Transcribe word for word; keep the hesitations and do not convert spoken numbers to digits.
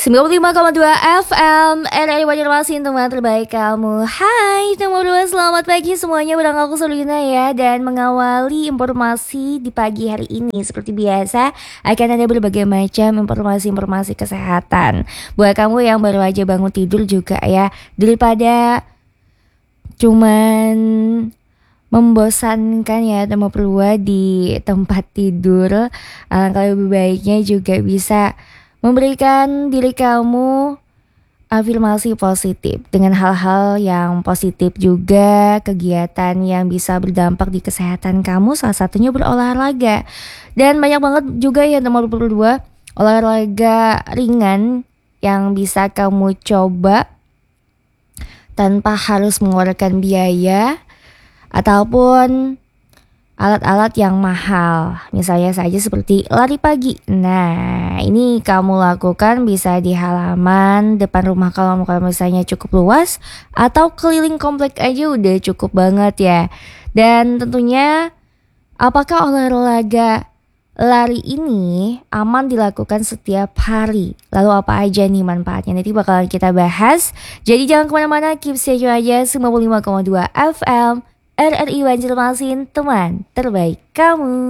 sembilan puluh lima koma dua F M R R I Banjarmasin, teman terbaik kamu. Hai teman dua, selamat pagi semuanya. Barang aku Selina ya. Dan mengawali informasi di pagi hari ini, seperti biasa akan ada berbagai macam informasi-informasi kesehatan buat kamu yang baru aja bangun tidur juga ya. Daripada cuman membosankan ya teman berdua di tempat tidur, alangkah lebih baiknya juga bisa memberikan diri kamu afirmasi positif dengan hal-hal yang positif juga, kegiatan yang bisa berdampak di kesehatan kamu, salah satunya berolahraga. Dan banyak banget juga ya teman berdua olahraga ringan yang bisa kamu coba tanpa harus mengeluarkan biaya ataupun alat-alat yang mahal, misalnya saja seperti lari pagi. Nah, ini kamu lakukan bisa di halaman depan rumah kalau kalau misalnya cukup luas, atau keliling komplek aja udah cukup banget ya. Dan tentunya apakah olahraga lari ini aman dilakukan setiap hari? Lalu apa aja nih manfaatnya? Nanti bakalan kita bahas. Jadi jangan kemana-mana, keep stay tune aja sembilan puluh lima koma dua F M R R I Banjarmasin, teman terbaik kamu.